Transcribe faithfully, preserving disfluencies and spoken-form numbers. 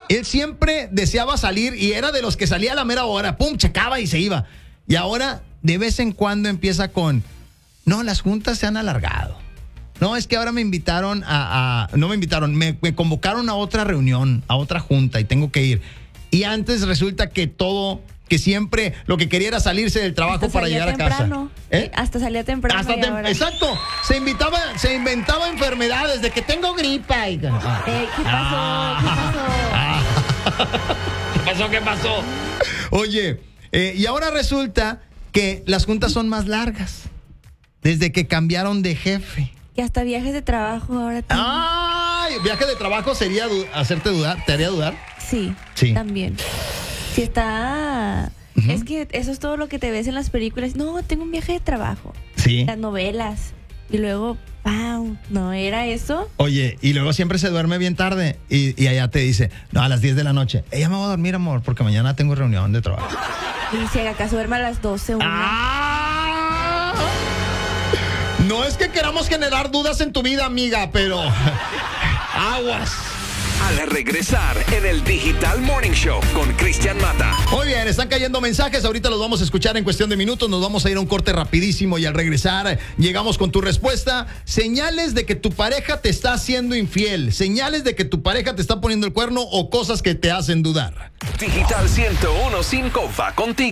Él siempre deseaba salir y era de los que salía a la mera hora, pum, checaba y se iba. Y ahora, de vez en cuando empieza con, no, las juntas se han alargado. No, es que ahora me invitaron a, a no me invitaron, me, me convocaron a otra reunión, a otra junta y tengo que ir. Y antes resulta que todo, que siempre lo que quería era salirse del trabajo Hasta para salía llegar temprano. a casa. ¿Eh? Hasta salía temprano. Hasta y tem- ahora- exacto, se invitaba, se inventaba enfermedades de que tengo gripa. Y... Ah. Eh, ¿Qué pasó? Ah. ¿Qué pasó? ¿Qué pasó? Oye, eh, y ahora resulta que las juntas son más largas desde que cambiaron de jefe. Que hasta viajes de trabajo ahora tienen. Ay, viaje de trabajo sería du- hacerte dudar, ¿te haría dudar? Sí, Sí. también. Si está... Ujú. Es que eso es todo lo que te ves en las películas. No, tengo un viaje de trabajo. Sí. Las novelas. Y luego, ¡pam! ¿No era eso? Oye, y luego siempre se duerme bien tarde y, y allá te dice, no, a las diez de la noche. Ella me va a dormir, amor, porque mañana tengo reunión de trabajo. Y si acaso duerme a las doce, una. ¡Ah! No es que queramos generar dudas en tu vida, amiga, pero aguas. Al regresar en el Digital Morning Show con Cristian Mata. Muy bien, están cayendo mensajes, ahorita los vamos a escuchar en cuestión de minutos, nos vamos a ir a un corte rapidísimo y al regresar llegamos con tu respuesta. Señales de que tu pareja te está haciendo infiel, señales de que tu pareja te está poniendo el cuerno o cosas que te hacen dudar. Digital ciento uno punto cinco va contigo.